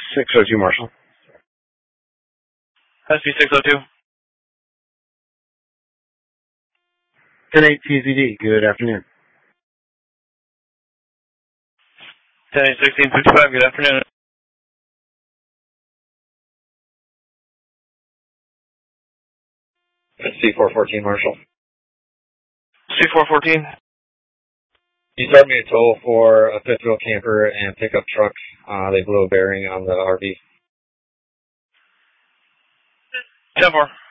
602 Marshall. SB602. 10-8 TZD, good afternoon. 10-8-1655, good afternoon. C414 Marshall. C414. You told me a toll for a fifth wheel camper and pickup truck. They blew a bearing on the RV. 10-4.